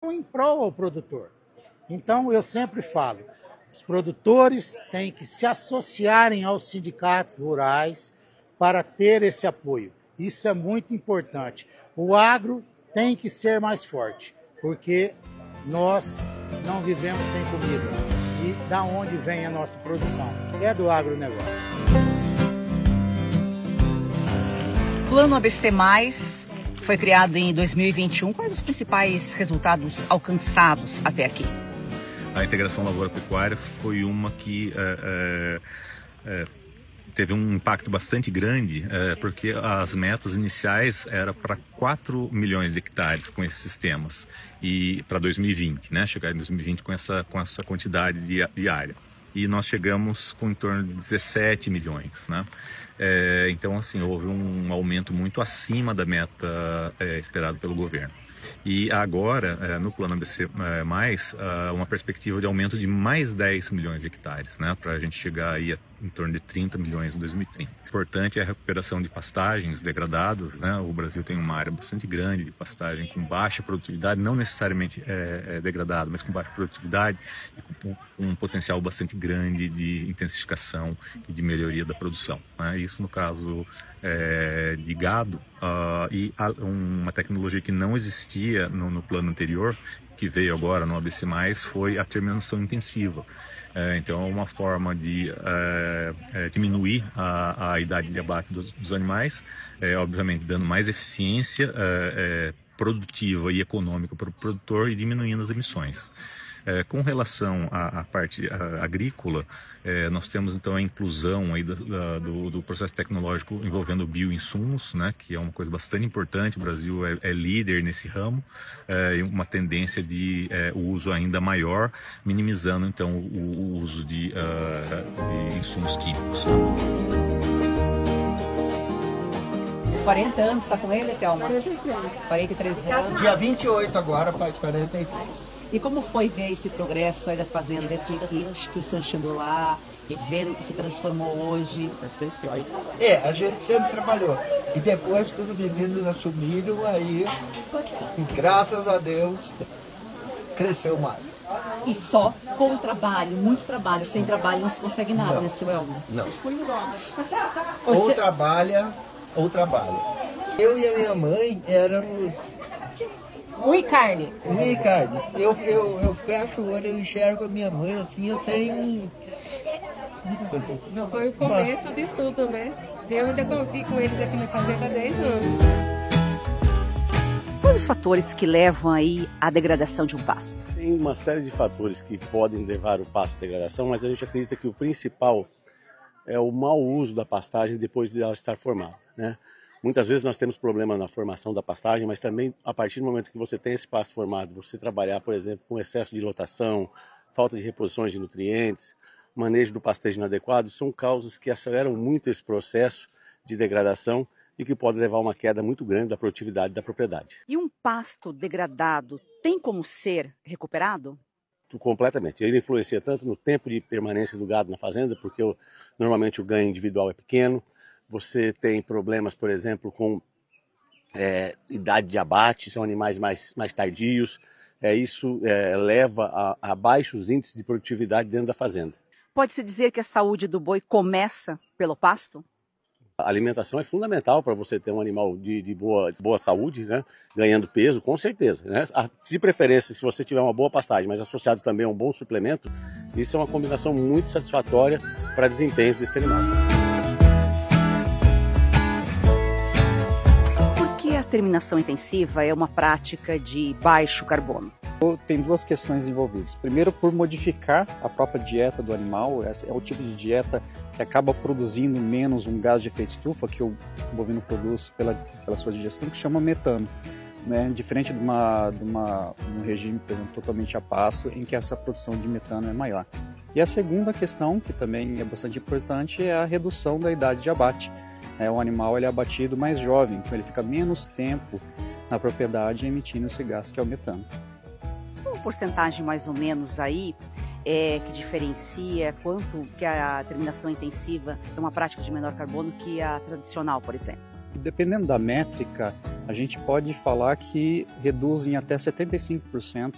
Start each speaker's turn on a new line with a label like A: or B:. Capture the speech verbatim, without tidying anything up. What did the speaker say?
A: ficam em prol ao produtor. Então, eu sempre falo, os produtores têm que se associarem aos sindicatos rurais para ter esse apoio. Isso é muito importante. O agro tem que ser mais forte, porque nós não vivemos sem comida. E da onde vem a nossa produção? É do agronegócio.
B: O Plano A B C mais, foi criado em dois mil e vinte e um. Quais os principais resultados alcançados até aqui?
C: A integração lavoura-pecuária foi uma que é, é, teve um impacto bastante grande, é, porque as metas iniciais eram para quatro milhões de hectares com esses sistemas, e para dois mil e vinte, né, chegar em dois mil e vinte com essa, com essa quantidade de, de área. E nós chegamos com em torno de dezessete milhões, né? É, então, assim, houve um aumento muito acima da meta é, esperada pelo governo. E agora, é, no Plano A B C mais, é, uma perspectiva de aumento de mais dez milhões de hectares, né, para a gente chegar aí a, em torno de trinta milhões em dois mil e trinta. Importante é a recuperação de pastagens degradadas, né? O Brasil tem uma área bastante grande de pastagem com baixa produtividade, não necessariamente é, é degradada, mas com baixa produtividade e com um potencial bastante grande de intensificação e de melhoria da produção, né? Isso no caso é, de gado, uh, e a, uma tecnologia que não existia no, no plano anterior, que veio agora no A B C mais, foi a terminação intensiva. É, então, é uma forma de é, é, diminuir a, a idade de abate dos, dos animais, é, obviamente dando mais eficiência é, é, produtiva e econômica para o produtor e diminuindo as emissões. É, com relação à, à parte à, agrícola, é, nós temos então a inclusão aí do, do, do processo tecnológico envolvendo bioinsumos, né, que é uma coisa bastante importante. O Brasil é, é líder nesse ramo, é, e uma tendência de é, uso ainda maior, minimizando então o, o uso de, uh, de insumos químicos.
B: quarenta anos, está com ele, Thelma? quarenta e três anos.
D: Dia vinte e oito agora faz quarenta e três.
B: E como foi ver esse progresso aí da fazenda, desde que o senhor chegou lá, e vendo que se transformou hoje?
D: É, a gente sempre trabalhou. E depois que os meninos assumiram, aí, graças a Deus, cresceu mais.
B: E só com o trabalho, muito trabalho. Sem trabalho não se consegue nada,
D: não,
B: né, seu Elmer?
D: Não. Ou Você... trabalha, ou trabalha. Eu e a minha mãe éramos...
B: Ui, carne.
D: Ui, carne. Eu, eu, eu fecho o olho, eu enxergo a minha mãe assim, eu tenho...
E: Não foi o começo Mas... de tudo, né? Eu ainda convivi com eles aqui na fazenda há dez anos.
B: Quais os fatores que levam aí à degradação de um pasto?
F: Tem uma série de fatores que podem levar o pasto à degradação, mas a gente acredita que o principal é o mau uso da pastagem depois de ela estar formada, né? Muitas vezes nós temos problema na formação da pastagem, mas também a partir do momento que você tem esse pasto formado, você trabalhar, por exemplo, com excesso de lotação, falta de reposições de nutrientes, manejo do pastejo inadequado, são causas que aceleram muito esse processo de degradação e que pode levar a uma queda muito grande da produtividade da propriedade.
B: E um pasto degradado tem como ser recuperado?
F: Completamente. Ele influencia tanto no tempo de permanência do gado na fazenda, porque o, normalmente o ganho individual é pequeno. Você tem problemas, por exemplo, com é, idade de abate, são animais mais, mais tardios. É, isso é, leva a, a baixos índices de produtividade dentro da fazenda.
B: Pode-se dizer que a saúde do boi começa pelo pasto?
F: A alimentação é fundamental para você ter um animal de, de, boa, de boa saúde, né? Ganhando peso, com certeza, né? De preferência, se você tiver uma boa pastagem, mas associado também a um bom suplemento, isso é uma combinação muito satisfatória para desempenho desse animal.
B: A terminação intensiva é uma prática de baixo carbono.
G: Tem duas questões envolvidas. Primeiro, por modificar a própria dieta do animal. Esse é o tipo de dieta que acaba produzindo menos um gás de efeito estufa que o bovino produz pela, pela sua digestão, que chama metano, né? Diferente de, uma, de uma, um regime, por exemplo, totalmente a pasto, em que essa produção de metano é maior. E a segunda questão, que também é bastante importante, é a redução da idade de abate. É, o animal ele é abatido mais jovem, então ele fica menos tempo na propriedade emitindo esse gás que é o metano.
B: Qual a porcentagem mais ou menos aí é, que diferencia quanto que a terminação intensiva é uma prática de menor carbono que a tradicional, por exemplo?
G: Dependendo da métrica, a gente pode falar que reduz em até setenta e cinco por cento